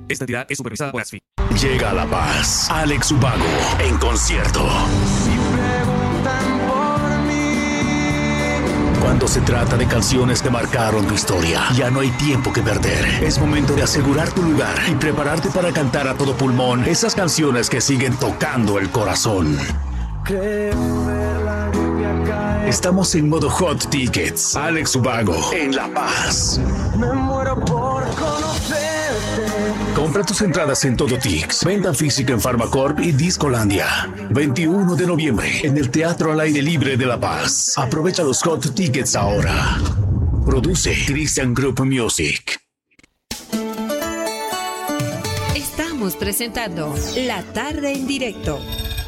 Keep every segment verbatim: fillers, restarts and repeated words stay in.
Esta entidad es supervisada por ASFI. Llega a La Paz, Alex Ubago en concierto. Cuando se trata de canciones que marcaron tu historia, ya no hay tiempo que perder. Es momento de asegurar tu lugar y prepararte para cantar a todo pulmón esas canciones que siguen tocando el corazón. Estamos en modo Hot Tickets. Alex Ubago en La Paz. Me muero por conocerte. Compra tus entradas en Todo Tix. Venta física en Farmacorp y Discolandia. veintiuno de noviembre en el Teatro al Aire Libre de La Paz. Aprovecha los Hot Tickets ahora. Produce Christian Group Music. Estamos presentando La Tarde en Directo.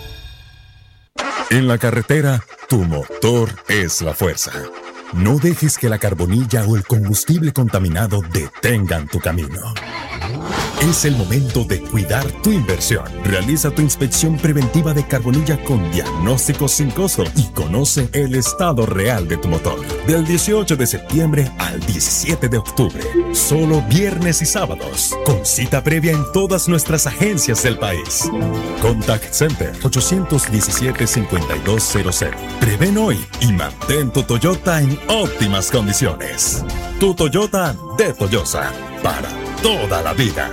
En la carretera, tu motor es la fuerza. No dejes que la carbonilla o el combustible contaminado detengan tu camino. Es el momento de cuidar tu inversión. Realiza tu inspección preventiva de carbonilla con diagnóstico sin costo y conoce el estado real de tu motor. Del dieciocho de septiembre al diecisiete de octubre. Solo viernes y sábados. Con cita previa en todas nuestras agencias del país. Contact Center ocho uno siete, cinco dos cero cero. Prevén hoy y mantén tu Toyota en óptimas condiciones. Tu Toyota de Toyosa. Para toda la vida.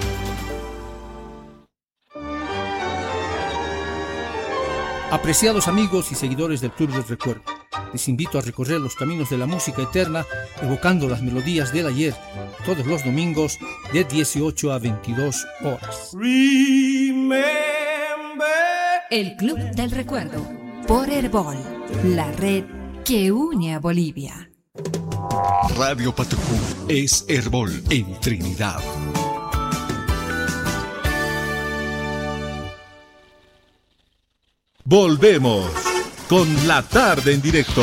Apreciados amigos y seguidores del Club del Recuerdo, les invito a recorrer los caminos de la música eterna, evocando las melodías del ayer, todos los domingos de dieciocho a veintidós horas. Remember. El Club del Recuerdo, por Herbol, la red que une a Bolivia. Radio Patucú es Herbol en Trinidad. Volvemos con La Tarde en Directo.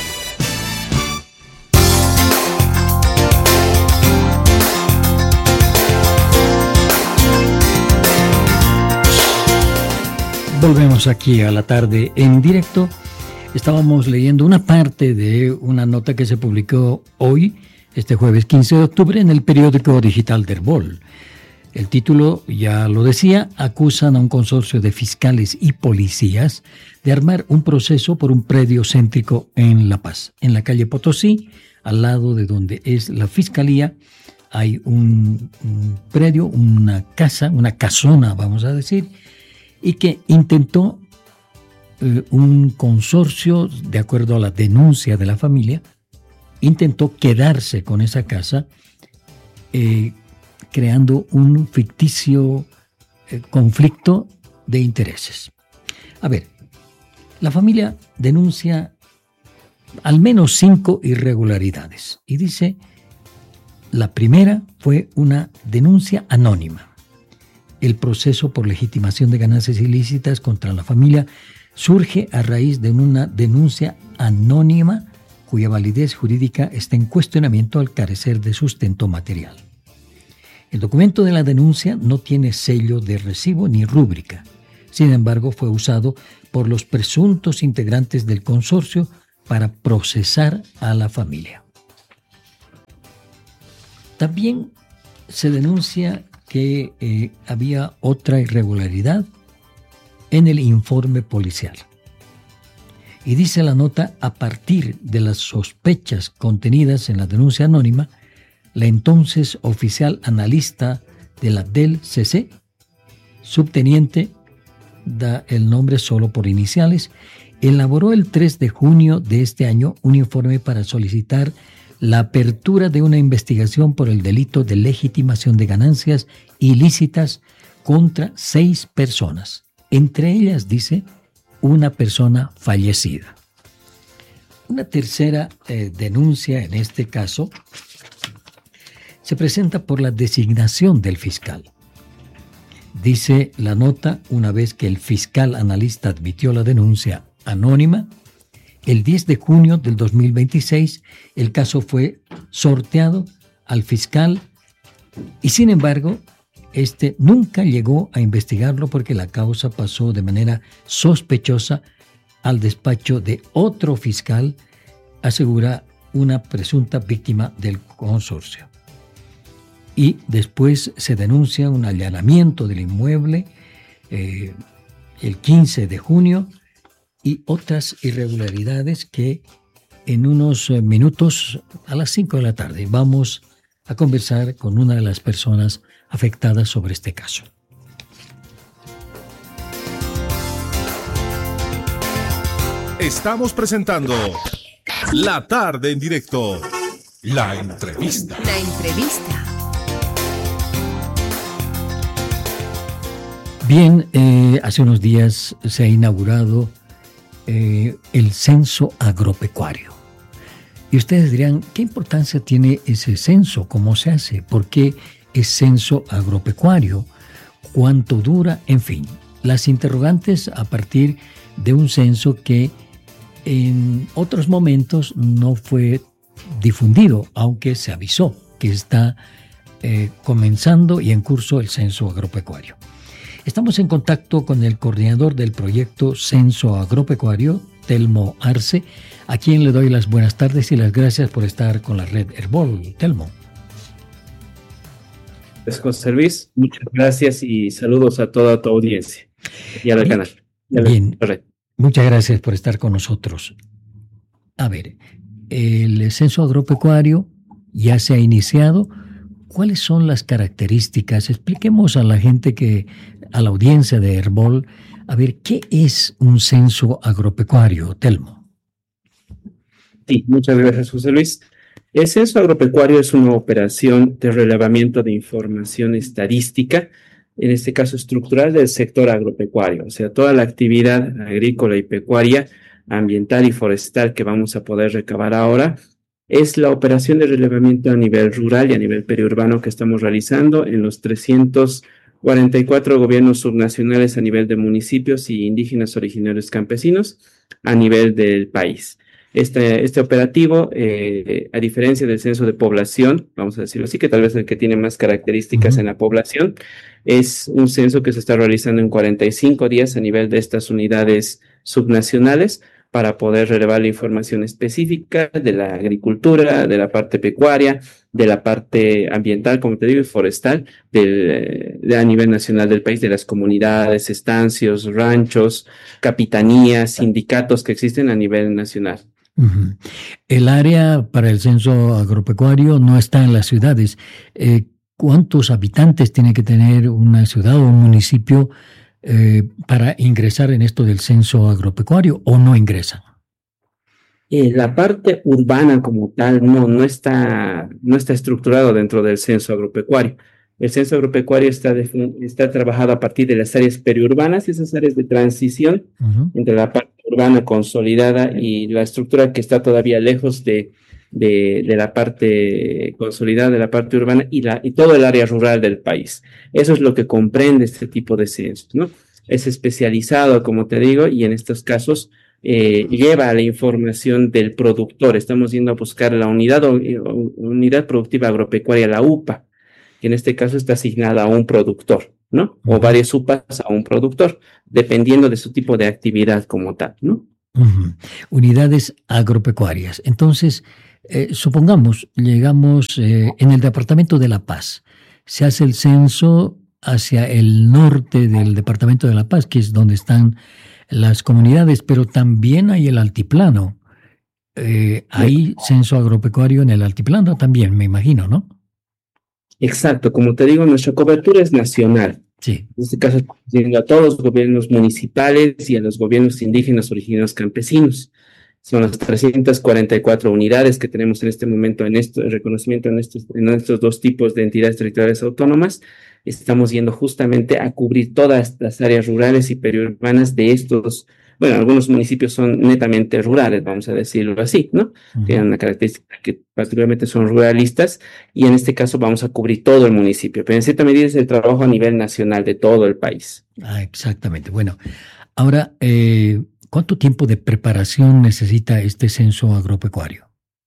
Volvemos aquí a La Tarde en Directo. Estábamos leyendo una parte de una nota que se publicó hoy, este jueves quince de octubre, en el periódico digital de Herbol. El título ya lo decía: acusan a un consorcio de fiscales y policías de armar un proceso por un predio céntrico en La Paz. En la calle Potosí, al lado de donde es la fiscalía, hay un, un predio, una casa, una casona, vamos a decir, y que intentó eh, un consorcio, de acuerdo a la denuncia de la familia, intentó quedarse con esa casa, eh, creando un ficticio eh, conflicto de intereses. A ver, la familia denuncia al menos cinco irregularidades y dice: la primera fue una denuncia anónima. El proceso por legitimación de ganancias ilícitas contra la familia surge a raíz de una denuncia anónima cuya validez jurídica está en cuestionamiento al carecer de sustento material. El documento de la denuncia no tiene sello de recibo ni rúbrica. Sin embargo, fue usado por los presuntos integrantes del consorcio para procesar a la familia. También se denuncia que eh, había otra irregularidad en el informe policial. Y dice la nota: a partir de las sospechas contenidas en la denuncia anónima, la entonces oficial analista de la D E L C C, subteniente, da el nombre solo por iniciales, elaboró el tres de junio de este año un informe para solicitar la apertura de una investigación por el delito de legitimación de ganancias ilícitas contra seis personas, entre ellas, dice, una persona fallecida. Una tercera eh, denuncia en este caso se presenta por la designación del fiscal. Dice la nota: una vez que el fiscal analista admitió la denuncia anónima, el diez de junio del dos mil veintiséis el caso fue sorteado al fiscal y, sin embargo, este nunca llegó a investigarlo porque la causa pasó de manera sospechosa al despacho de otro fiscal, asegura una presunta víctima del consorcio. y después se denuncia un allanamiento del inmueble eh, el quince de junio y otras irregularidades que en unos minutos a las cinco de la tarde vamos a conversar con una de las personas afectadas sobre este caso. Estamos presentando La Tarde en Directo. La entrevista. La entrevista. Bien, eh, hace unos días se ha inaugurado eh, el censo agropecuario. Y ustedes dirán, ¿qué importancia tiene ese censo? ¿Cómo se hace? ¿Por qué es censo agropecuario? ¿Cuánto dura? En fin, las interrogantes a partir de un censo que en otros momentos no fue difundido, aunque se avisó que está eh, comenzando y en curso el censo agropecuario. Estamos en contacto con el coordinador del proyecto Censo Agropecuario, Telmo Arce, a quien le doy las buenas tardes y las gracias por estar con la red Herbol. Telmo. Pues José Luis, muchas gracias y saludos a toda tu audiencia y al canal. Bien, muchas gracias por estar con nosotros. A ver, el censo agropecuario ya se ha iniciado. ¿Cuáles son las características? Expliquemos a la gente que, a la audiencia de Herbol, a ver, ¿qué es un censo agropecuario, Telmo? Sí, muchas gracias, José Luis. El censo agropecuario es una operación de relevamiento de información estadística, en este caso estructural del sector agropecuario, o sea, toda la actividad agrícola y pecuaria, ambiental y forestal que vamos a poder recabar ahora, es la operación de relevamiento a nivel rural y a nivel periurbano que estamos realizando en los trescientos cuarenta y cuatro gobiernos subnacionales a nivel de municipios y indígenas originarios campesinos a nivel del país. Este, este operativo, eh, a diferencia del censo de población, vamos a decirlo así, que tal vez el que tiene más características uh-huh. en la población, es un censo que se está realizando en cuarenta y cinco días a nivel de estas unidades subnacionales, para poder relevar la información específica de la agricultura, de la parte pecuaria, de la parte ambiental, como te digo, y forestal, del, de, a nivel nacional del país, de las comunidades, estancios, ranchos, capitanías, sindicatos que existen a nivel nacional. Uh-huh. El área para el censo agropecuario no está en las ciudades. Eh, ¿Cuántos habitantes tiene que tener una ciudad o un municipio Eh, para ingresar en esto del censo agropecuario o no ingresan? Eh, la parte urbana como tal no, no, está, no está estructurado dentro del censo agropecuario. El censo agropecuario está, de, está trabajado a partir de las áreas periurbanas, esas áreas de transición uh-huh. entre la parte urbana consolidada y la estructura que está todavía lejos de, de, de la parte consolidada, de la parte urbana y, la, y todo el área rural del país. Eso es lo que comprende este tipo de censos, ¿no? Es especializado, como te digo, y en estos casos eh, lleva la información del productor. Estamos yendo a buscar la unidad, o, unidad productiva agropecuaria, la U P A, que en este caso está asignada a un productor, ¿no? O varias U P As a un productor, dependiendo de su tipo de actividad como tal, ¿no? Uh-huh. Unidades agropecuarias. Entonces, eh, supongamos, llegamos eh, en el departamento de La Paz, se hace el censo hacia el norte del departamento de La Paz, que es donde están las comunidades, pero también hay el altiplano. Eh, hay censo agropecuario en el altiplano también, me imagino, ¿no? Exacto, como te digo, nuestra cobertura es nacional. Sí. En este caso, estamos yendo a todos los gobiernos municipales y a los gobiernos indígenas originarios campesinos. Son las trescientas cuarenta y cuatro unidades que tenemos en este momento en esto, el reconocimiento en estos, en estos dos tipos de entidades territoriales autónomas. Estamos yendo justamente a cubrir todas las áreas rurales y periurbanas de estos. Bueno, algunos municipios son netamente rurales, vamos a decirlo así, ¿no? Uh-huh. Tienen una característica que particularmente son ruralistas y en este caso vamos a cubrir todo el municipio, pero en cierta medida es el trabajo a nivel nacional de todo el país. Ah, exactamente. Bueno, ahora, eh, ¿cuánto tiempo de preparación necesita este censo agropecuario?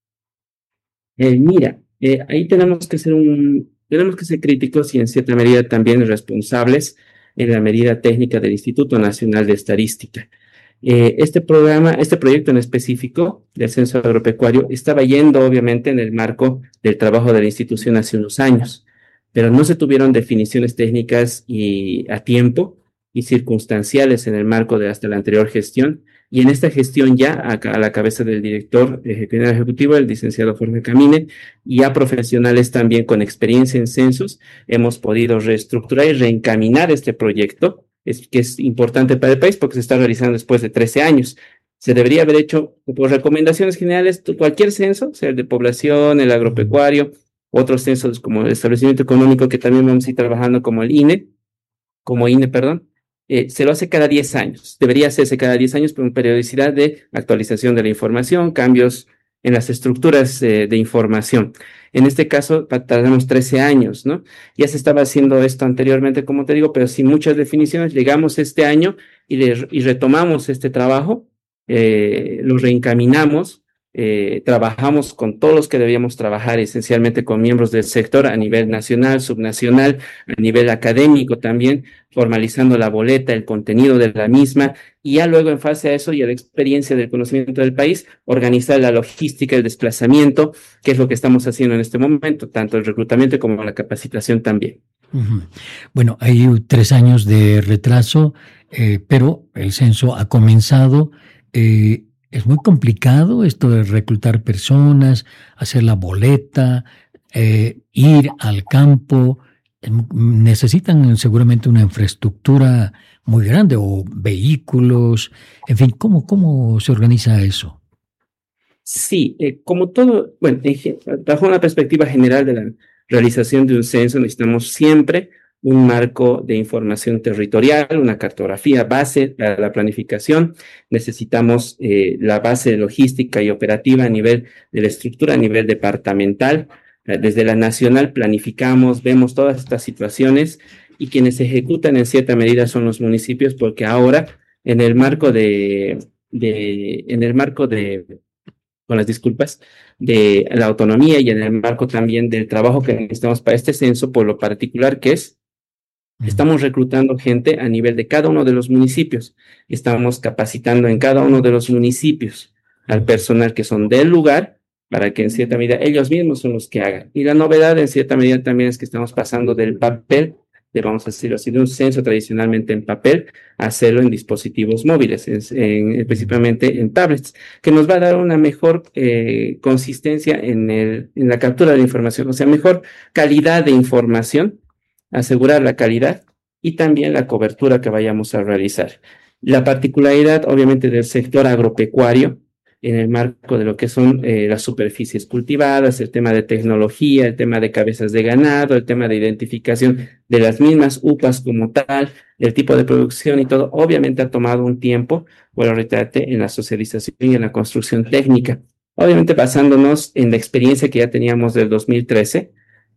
Eh, mira, eh, ahí tenemos que ser un, tenemos que ser críticos y en cierta medida también responsables en la medida técnica del Instituto Nacional de Estadística. Eh, este programa, este proyecto en específico del censo agropecuario estaba yendo obviamente en el marco del trabajo de la institución hace unos años, pero no se tuvieron definiciones técnicas y a tiempo y circunstanciales en el marco de hasta la anterior gestión. Y en esta gestión ya a, a la cabeza del director ejecutivo, el licenciado Jorge Camine, y a profesionales también con experiencia en censos, hemos podido reestructurar y reencaminar este proyecto, es, que es importante para el país porque se está realizando después de trece años. Se debería haber hecho, por recomendaciones generales, cualquier censo, sea el de población, el agropecuario, otros censos como el establecimiento económico, que también vamos a ir trabajando como el I N E, como I N E, perdón, eh, se lo hace cada diez años. Debería hacerse cada diez años por una periodicidad de actualización de la información, cambios en las estructuras eh, de información. En este caso, tardamos trece años, ¿no? Ya se estaba haciendo esto anteriormente, como te digo, pero sin muchas definiciones. Llegamos este año y, le, y retomamos este trabajo, eh, lo reencaminamos, eh, trabajamos con todos los que debíamos trabajar, esencialmente con miembros del sector a nivel nacional, subnacional, a nivel académico también, formalizando la boleta, el contenido de la misma, y ya luego en fase a eso y a la experiencia del conocimiento del país, organizar la logística, el desplazamiento, que es lo que estamos haciendo en este momento, tanto el reclutamiento como la capacitación también. Uh-huh. Bueno, hay tres años de retraso, eh, pero el censo ha comenzado. Eh, es muy complicado esto de reclutar personas, hacer la boleta, eh, ir al campo. Necesitan seguramente una infraestructura muy grande o vehículos, en fin, ¿cómo, cómo se organiza eso? Sí, eh, como todo, bueno, bajo una perspectiva general de la realización de un censo necesitamos siempre un marco de información territorial, una cartografía base para la planificación, necesitamos eh, la base logística y operativa a nivel de la estructura, a nivel departamental. Desde la nacional planificamos, vemos todas estas situaciones y quienes ejecutan en cierta medida son los municipios, porque ahora en el marco de, de en el marco de, con las disculpas, de la autonomía y en el marco también del trabajo que necesitamos para este censo, por lo particular que es, estamos reclutando gente a nivel de cada uno de los municipios, estamos capacitando en cada uno de los municipios al personal que son del lugar, para que en cierta medida ellos mismos son los que hagan. Y la novedad en cierta medida también es que estamos pasando del papel, de, vamos a decirlo así, de un censo tradicionalmente en papel, a hacerlo en dispositivos móviles, en, en, principalmente en tablets, que nos va a dar una mejor eh, consistencia en, el, en la captura de la información, o sea, mejor calidad de información, asegurar la calidad y también la cobertura que vayamos a realizar. La particularidad, obviamente, del sector agropecuario, en el marco de lo que son eh, las superficies cultivadas, el tema de tecnología, el tema de cabezas de ganado, el tema de identificación de las mismas U P As como tal, el tipo de producción y todo, obviamente ha tomado un tiempo, bueno, retrate en la socialización y en la construcción técnica. Obviamente basándonos en la experiencia que ya teníamos del dos mil trece,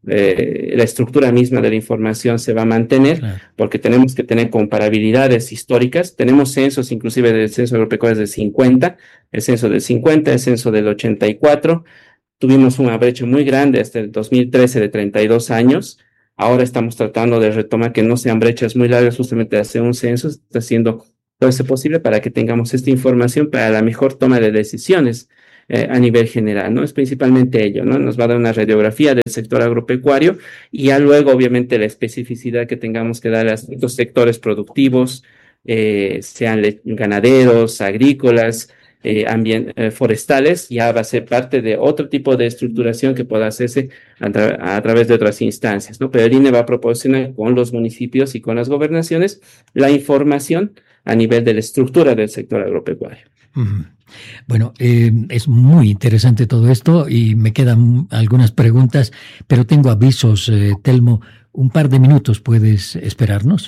Eh, la estructura misma de la información se va a mantener, claro, porque tenemos que tener comparabilidades históricas. Tenemos censos, inclusive del censo agropecuario del cincuenta, el censo del cincuenta, el censo del ochenta y cuatro. Tuvimos una brecha muy grande hasta el dos mil trece de treinta y dos años. Ahora estamos tratando de retomar que no sean brechas muy largas, justamente hacer un censo, está haciendo todo eso posible para que tengamos esta información para la mejor toma de decisiones Eh, a nivel general, ¿no? Es principalmente ello, ¿no? Nos va a dar una radiografía del sector agropecuario y ya luego, obviamente, la especificidad que tengamos que dar a estos sectores productivos, eh, sean ganaderos, agrícolas, eh, ambient, eh, forestales, ya va a ser parte de otro tipo de estructuración que pueda hacerse a, tra a través de otras instancias, ¿no? Pero el I N E va a proporcionar con los municipios y con las gobernaciones la información a nivel de la estructura del sector agropecuario. Uh-huh. Bueno, eh, es muy interesante todo esto y me quedan algunas preguntas, pero tengo avisos, eh, Telmo. Un par de minutos, ¿puedes esperarnos?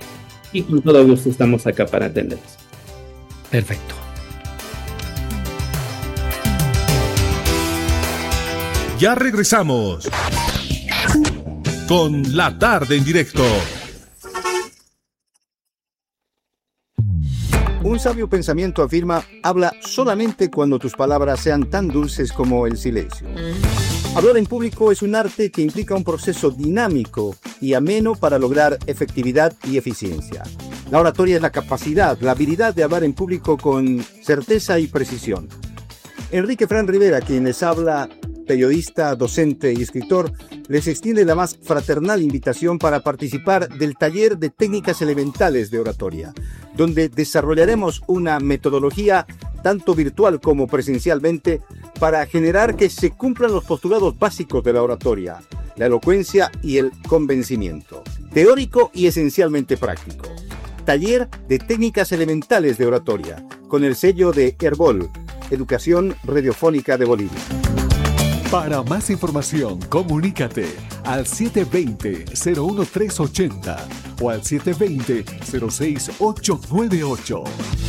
Y con todo gusto estamos acá para atenderlos. Perfecto. Ya regresamos con La Tarde en Directo. Un sabio pensamiento afirma: habla solamente cuando tus palabras sean tan dulces como el silencio. Hablar en público es un arte que implica un proceso dinámico y ameno para lograr efectividad y eficiencia. La oratoria es la capacidad, la habilidad de hablar en público con certeza y precisión. Enrique Fran Rivera, quien les habla, periodista, docente y escritor, les extiende la más fraternal invitación para participar del taller de técnicas elementales de oratoria, donde desarrollaremos una metodología tanto virtual como presencialmente para generar que se cumplan los postulados básicos de la oratoria, la elocuencia y el convencimiento, teórico y esencialmente práctico. Taller de técnicas elementales de oratoria, con el sello de Herbol, Educación Radiofónica de Bolivia. Para más información, comunícate al siete dos cero, cero uno tres ocho cero o al siete dos cero, cero seis ocho nueve ocho.